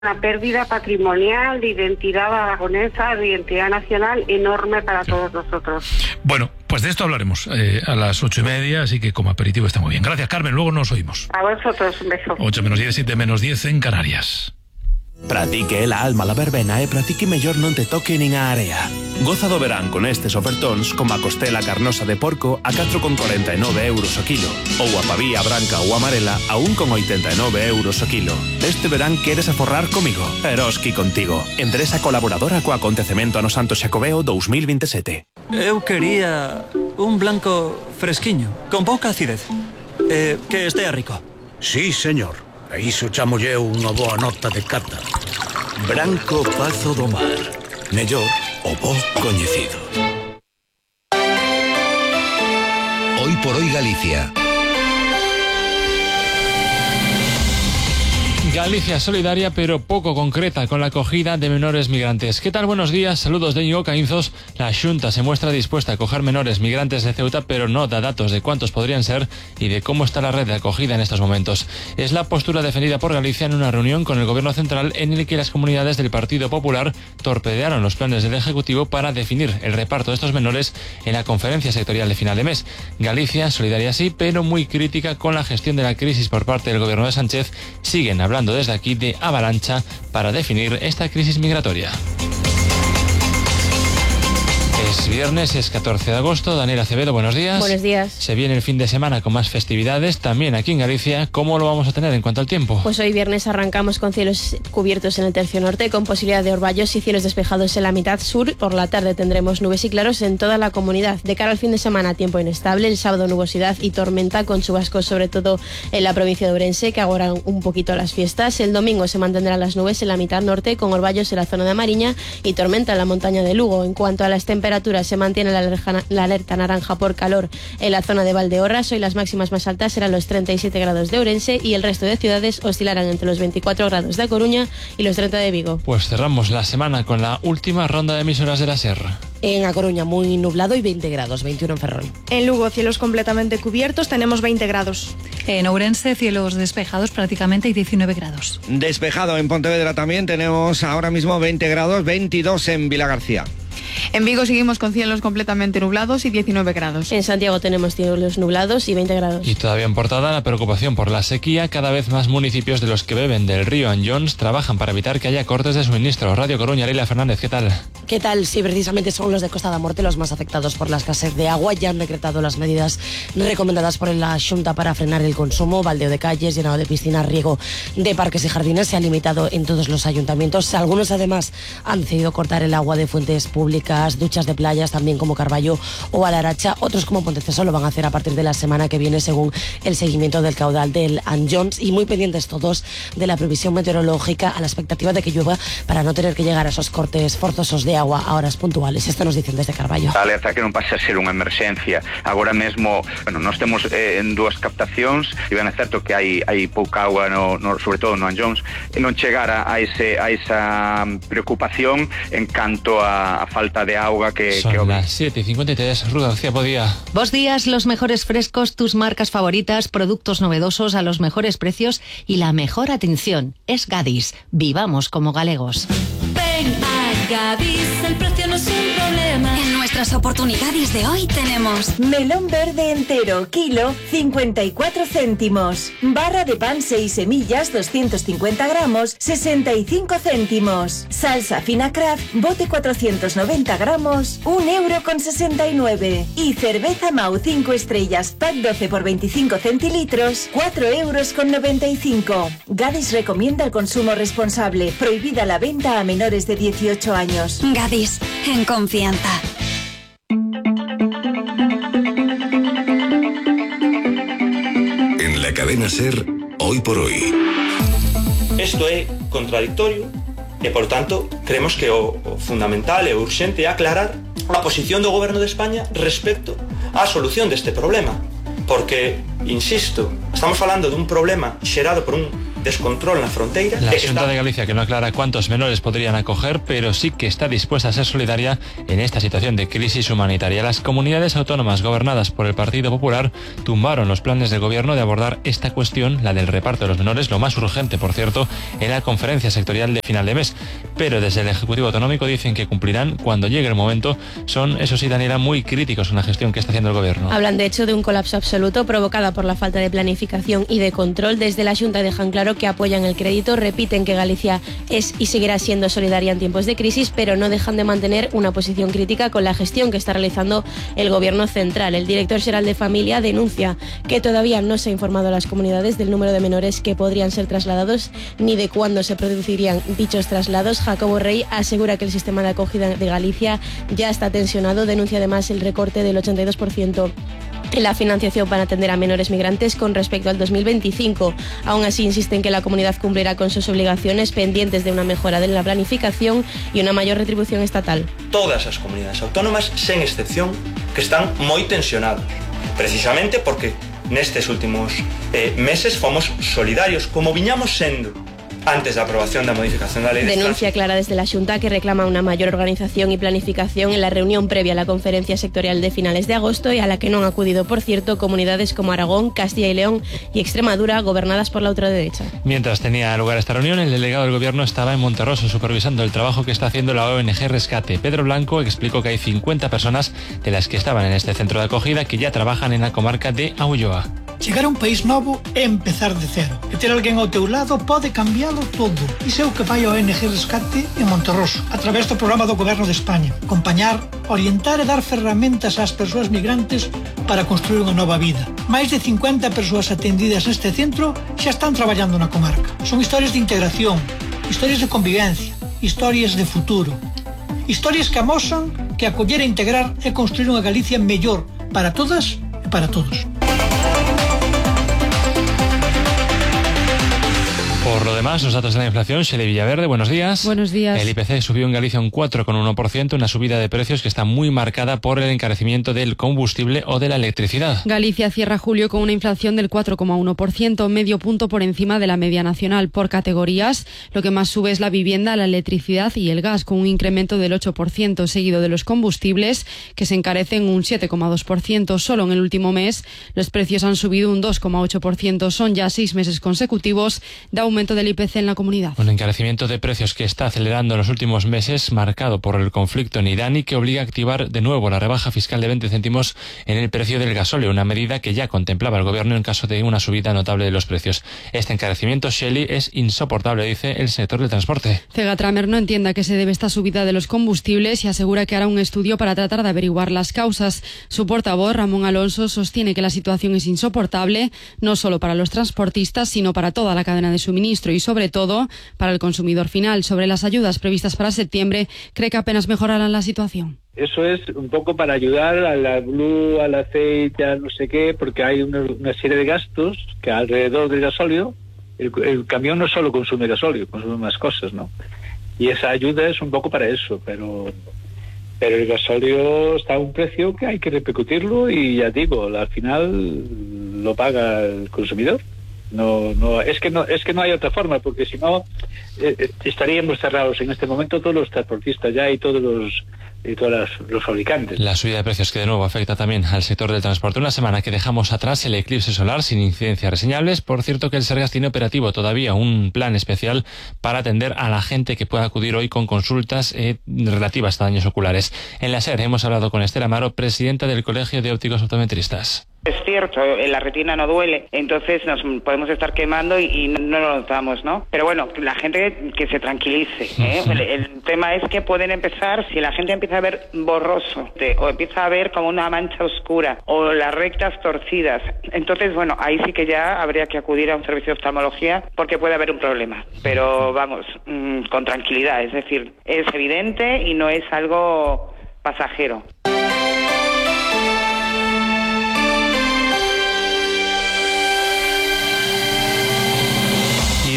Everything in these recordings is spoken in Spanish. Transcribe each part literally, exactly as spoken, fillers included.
Una pérdida patrimonial, de identidad aragonesa, de identidad nacional enorme para todos nosotros. Bueno, pues de esto hablaremos eh, a las ocho y media, así que como aperitivo está muy bien. Gracias, Carmen, luego nos oímos. A vosotros, un beso. ocho menos diez, siete menos diez en Canarias. Pratique la alma la verbena e pratique mellor non te toque nin a area. Goza do verán con estes ofertóns como a costela carnosa de porco a catro con corenta e nove euros o kilo ou a pavía branca ou amarela a un con oitenta e nove euros o kilo. Este verán queres aforrar comigo? Eroski contigo. Empresa colaboradora co acontecemento ano Santo Xacobeo dous mil vinte e sete. Eu quería un blanco fresquiño, con pouca acidez. Eh, que estea rico. Sí, señor. A iso chamolle unha boa nota de cata. Branco Pazo do Mar. Mellor o bo coñecido. Hoy por hoy Galicia. Galicia solidaria pero poco concreta con la acogida de menores migrantes. ¿Qué tal? Buenos días, saludos de Íñigo Caínzos. La Xunta se muestra dispuesta a acoger menores migrantes de Ceuta, pero no da datos de cuántos podrían ser y de cómo está la red de acogida en estos momentos. Es la postura defendida por Galicia en una reunión con el Gobierno Central en el que las comunidades del Partido Popular torpedearon los planes del Ejecutivo para definir el reparto de estos menores en la conferencia sectorial de final de mes. Galicia solidaria sí, pero muy crítica con la gestión de la crisis por parte del Gobierno de Sánchez. Siguen hablando desde aquí de avalancha para definir esta crisis migratoria. Es viernes, es catorce de agosto. Daniela Acevedo, buenos días. Buenos días. Se viene el fin de semana con más festividades, también aquí en Galicia. ¿Cómo lo vamos a tener en cuanto al tiempo? Pues hoy viernes arrancamos con cielos cubiertos en el tercio norte, con posibilidad de orvallos y cielos despejados en la mitad sur. Por la tarde tendremos nubes y claros en toda la comunidad. De cara al fin de semana, tiempo inestable. El sábado nubosidad y tormenta con chubascos, sobre todo en la provincia de Ourense, que agoran un poquito las fiestas. El domingo se mantendrán las nubes en la mitad norte, con orvallos en la zona de Mariña y tormenta en la montaña de Lugo. En cuanto a las temperaturas, se mantiene la, la alerta naranja por calor en la zona de Valdeorras. Hoy las máximas más altas serán los treinta y siete grados de Ourense y el resto de ciudades oscilarán entre los veinticuatro grados de A Coruña y los treinta de Vigo. Pues cerramos la semana con la última ronda de emisoras de la Serra. En A Coruña muy nublado y veinte grados, veintiuno en Ferrol. En Lugo cielos completamente cubiertos, tenemos veinte grados. En Ourense cielos despejados prácticamente y diecinueve grados. Despejado en Pontevedra también, tenemos ahora mismo veinte grados, veintidós en Vilagarcía. En Vigo seguimos con cielos completamente nublados y diecinueve grados. En Santiago tenemos cielos nublados y veinte grados. Y todavía en Portada la preocupación por la sequía. Cada vez más municipios de los que beben del río Anyons trabajan para evitar que haya cortes de suministro. Radio Coruña, Leila Fernández, ¿qué tal? ¿Qué tal? Sí, precisamente son los de Costa da Morte los más afectados por la escasez de agua. Ya han decretado las medidas recomendadas por la Xunta para frenar el consumo. Baldeo de calles, llenado de piscinas, riego de parques y jardines se ha limitado en todos los ayuntamientos. Algunos además han decidido cortar el agua de fuentes públicas, duchas de playas también como Carballo o Alaracha. Otros como Ponteceso lo van a hacer a partir de la semana que viene según el seguimiento del caudal del Anyons, y muy pendientes todos de la previsión meteorológica a la expectativa de que llueva para no tener que llegar a esos cortes forzosos de agua a horas puntuales. Esto nos dicen desde Carballo. A alerta que non pasa a ser unha emerxencia. Agora mesmo, bueno, nós temos eh, en dúas captacións e ben é certo que hai hai pouca agua no, no sobre todo no Anyons, e non chegar a, a ese a esa preocupación en canto a, a falta de agua que... Son que... las siete y cincuenta y tres. Ruda García Podía. Vos días, los mejores frescos, tus marcas favoritas, productos novedosos a los mejores precios y la mejor atención. Es Gadis. Vivamos como galegos. Ven a Gadis, el precio no es un problema. En nuestras oportunidades de hoy tenemos melón verde entero, kilo, cincuenta y cuatro céntimos. Barra de pan seis semillas, doscientos cincuenta gramos, sesenta y cinco céntimos. Salsa fina Kraft, bote cuatrocientos noventa gramos, un euro con sesenta y nueve. Y cerveza Mau cinco estrellas, pack doce por veinticinco centilitros, cuatro euros con noventa y cinco. Gadis recomienda el consumo responsable. Prohibida la venta a menores de dieciocho años. Gadis, en confianza. En la cadena SER, Hoy por Hoy. Isto é contradictorio e, por tanto, creemos que o, o fundamental e o urxente é aclarar a posición do Goberno de España respecto á solución deste problema. Porque, insisto, estamos falando dun problema xerado por un descontrol na fronteira. La Xunta de Galicia que no aclara cuántos menores podrían acoger, pero sí que está dispuesta a ser solidaria en esta situación de crisis humanitaria. Las comunidades autónomas gobernadas por el Partido Popular tumbaron los planes del gobierno de abordar esta cuestión, la del reparto de los menores, lo más urgente, por cierto, en la conferencia sectorial de final de mes. Pero desde el Ejecutivo Autonómico dicen que cumplirán cuando llegue el momento. Son, eso sí, Daniela, muy críticos con la gestión que está haciendo el gobierno. Hablan, de hecho, de un colapso absoluto provocada por la falta de planificación y de control. Desde la Xunta dejan claro que apoyan el crédito, repiten que Galicia es y seguirá siendo solidaria en tiempos de crisis, pero no dejan de mantener una posición crítica con la gestión que está realizando el gobierno central. El director general de Familia denuncia que todavía no se ha informado a las comunidades del número de menores que podrían ser trasladados ni de cuándo se producirían dichos traslados. Jacobo Rey asegura que el sistema de acogida de Galicia ya está tensionado. Denuncia además el recorte del ochenta y dos por ciento en la financiación para atender a menores migrantes con respecto al dos mil veinticinco. Aún así insisten que la comunidad cumplirá con sus obligaciones, pendientes de una mejora de la planificación y una mayor retribución estatal. Todas as comunidades autónomas, sen excepción, que están moi tensionados, precisamente porque nestes últimos eh, meses fomos solidarios, como viñamos sendo antes da aprobación da modificación da lei de Denuncia clara desde la Xunta que reclama una mayor organización y planificación en la reunión previa a la conferencia sectorial de finales de agosto y a la que no han acudido, por cierto, comunidades como Aragón, Castilla y León y Extremadura, gobernadas por la ultraderecha. Mientras tenía lugar esta reunión, el delegado del gobierno estaba en Monterroso supervisando el trabajo que está haciendo la O N G Rescate. Pedro Blanco explicó que hay cincuenta personas de las que estaban en este centro de acogida que ya trabajan en la comarca de Aulloa. Chegar a un país novo é empezar de cero. E ter alguén ao teu lado pode cambiálo todo. Iso é o que fai a O N G Rescate en Monterroso, a través do programa do Goberno de España. Acompañar, orientar e dar ferramentas ás persoas migrantes para construir unha nova vida. Máis de cincuenta persoas atendidas neste centro xa están traballando na comarca. Son historias de integración, historias de convivencia, historias de futuro. Historias que amosan que acoller e integrar é construir unha Galicia mellor para todas e para todos. Por lo demás, los datos de la inflación. Shelley Villaverde, buenos días. Buenos días. El I P C subió en Galicia un cuatro coma uno por ciento, una subida de precios que está muy marcada por el encarecimiento del combustible o de la electricidad. Galicia cierra julio con una inflación del cuatro coma uno por ciento, medio punto por encima de la media nacional. Por categorías, lo que más sube es la vivienda, la electricidad y el gas, con un incremento del ocho por ciento, seguido de los combustibles, que se encarecen un siete coma dos por ciento. Solo en el último mes, los precios han subido un dos coma ocho por ciento. Son ya seis meses consecutivos de aumento del I P C en la comunidad. Un encarecimiento de precios que está acelerando en los últimos meses, marcado por el conflicto en Irán y que obliga a activar de nuevo la rebaja fiscal de veinte céntimos en el precio del gasóleo, una medida que ya contemplaba el gobierno en caso de una subida notable de los precios. Este encarecimiento, Shelley, es insoportable, dice el sector del transporte. Cegatramer no entiende a qué se debe esta subida de los combustibles y asegura que hará un estudio para tratar de averiguar las causas. Su portavoz, Ramón Alonso, sostiene que la situación es insoportable, no solo para los transportistas, sino para toda la cadena de suministro y sobre todo para el consumidor final. Sobre las ayudas previstas para septiembre, cree que apenas mejorarán la situación. Eso es un poco para ayudar a la Blue, al aceite, a no sé qué, porque hay una, una serie de gastos que alrededor del gasóleo, el, el camión no solo consume gasóleo, consume más cosas, ¿no? Y esa ayuda es un poco para eso, pero pero el gasóleo está a un precio que hay que repercutirlo y ya digo, al final lo paga el consumidor. No, no, es que no, es que no hay otra forma, porque si no eh, estaríamos cerrados en este momento todos los transportistas ya y todos los y todos los, los fabricantes. La subida de precios que de nuevo afecta también al sector del transporte. Una semana que dejamos atrás el eclipse solar sin incidencias reseñables. Por cierto que el Sergas tiene operativo todavía un plan especial para atender a la gente que pueda acudir hoy con consultas eh, relativas a daños oculares. En la SER hemos hablado con Esther Amaro, presidenta del Colegio de Ópticos Optometristas. Es cierto, la retina no duele, entonces nos podemos estar quemando y, y no lo notamos, ¿no? Pero bueno, la gente que se tranquilice, ¿eh? el, el tema es que pueden empezar, si la gente empieza a ver borroso, te, o empieza a ver como una mancha oscura, o las rectas torcidas, entonces bueno, ahí sí que ya habría que acudir a un servicio de oftalmología porque puede haber un problema, pero vamos, mmm, con tranquilidad, es decir, es evidente y no es algo pasajero.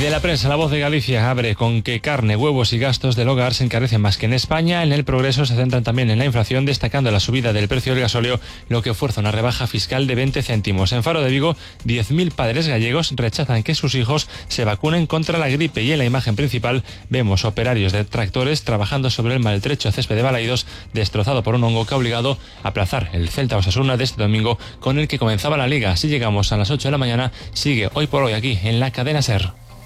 de la prensa, La Voz de Galicia abre con que carne, huevos y gastos del hogar se encarecen más que en España. En El Progreso se centran también en la inflación, destacando la subida del precio del gasóleo, lo que fuerza una rebaja fiscal de veinte céntimos. En Faro de Vigo, diez mil padres gallegos rechazan que sus hijos se vacunen contra la gripe. Y en la imagen principal vemos operarios de tractores trabajando sobre el maltrecho césped de Balaídos, destrozado por un hongo que ha obligado a aplazar el Celta Osasuna de este domingo, con el que comenzaba la Liga. Si llegamos a las ocho de la mañana, sigue Hoy por Hoy aquí en la cadena SER.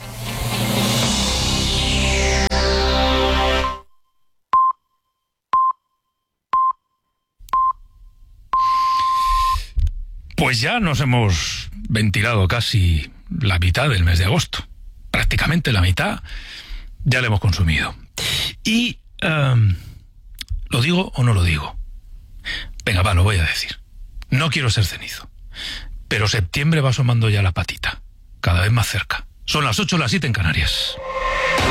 Pues ya nos hemos ventilado casi la mitad del mes de agosto. Prácticamente la mitad ya la hemos consumido. Y, um, ¿lo digo o no lo digo? Venga, va, lo voy a decir. No quiero ser cenizo, pero septiembre va asomando ya la patita, cada vez más cerca. Son las ocho, las siete en Canarias.